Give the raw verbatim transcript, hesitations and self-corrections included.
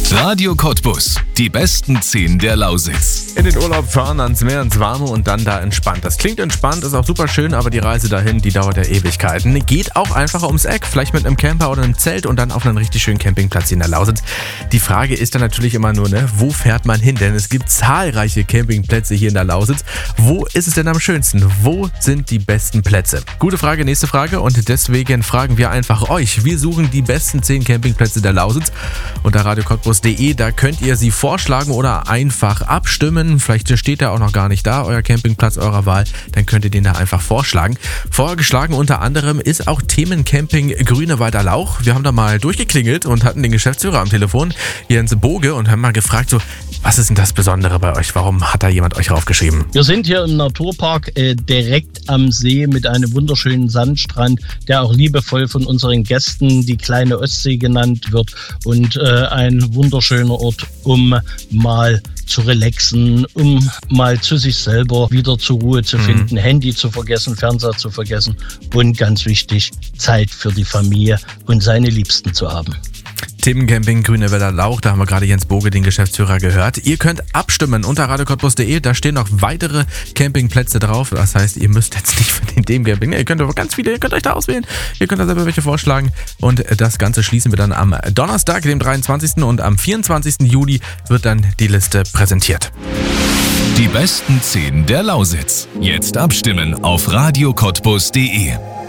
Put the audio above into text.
Radio Cottbus, die besten zehn der Lausitz. In den Urlaub fahren, ans Meer, ins Warme und dann da entspannt. Das klingt entspannt, ist auch super schön, aber die Reise dahin, die dauert ja Ewigkeiten. Geht auch einfacher ums Eck, vielleicht mit einem Camper oder einem Zelt und dann auf einen richtig schönen Campingplatz hier in der Lausitz. Die Frage ist dann natürlich immer nur, ne, wo fährt man hin? Denn es gibt zahlreiche Campingplätze hier in der Lausitz. Wo ist es denn am schönsten? Wo sind die besten Plätze? Gute Frage, nächste Frage und deswegen fragen wir einfach euch. Wir suchen die besten zehn Campingplätze der Lausitz unter radio cottbus punkt de. Da könnt ihr sie vorschlagen oder einfach abstimmen. Vielleicht steht er auch noch gar nicht da, euer Campingplatz eurer Wahl. Dann könnt ihr den da einfach vorschlagen. Vorgeschlagen unter anderem ist auch Themencamping Grünewalder Lauch. Wir haben da mal durchgeklingelt und hatten den Geschäftsführer am Telefon, Jens Boge, und haben mal gefragt, so, was ist denn das Besondere bei euch? Warum hat da jemand euch raufgeschrieben? Wir sind hier im Naturpark äh, direkt am See mit einem wunderschönen Sandstrand, der auch liebevoll von unseren Gästen die kleine Ostsee genannt wird und äh, ein wunderschöner Ort, um mal zu relaxen, um mal zu sich selber wieder zur Ruhe zu finden, mhm. Handy zu vergessen, Fernseher zu vergessen und ganz wichtig, Zeit für die Familie und seine Liebsten zu haben. Themencamping Grünewalder Lauch, da haben wir gerade Jens Boge, den Geschäftsführer, gehört. Ihr könnt abstimmen unter radio cottbus punkt de, da stehen noch weitere Campingplätze drauf. Das heißt, ihr müsst jetzt nicht für den Themencamping, ihr könnt aber ganz viele, ihr könnt euch da auswählen. Ihr könnt da selber welche vorschlagen und das Ganze schließen wir dann am Donnerstag, dem dreiundzwanzigsten und am vierundzwanzigsten Juli wird dann die Liste präsentiert. Die besten zehn der Lausitz. Jetzt abstimmen auf radio cottbus punkt de.